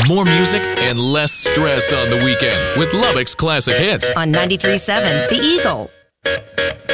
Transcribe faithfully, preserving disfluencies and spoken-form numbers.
More music and less stress on the weekend with Lubbock's Classic Hits on ninety-three point seven The Eagle.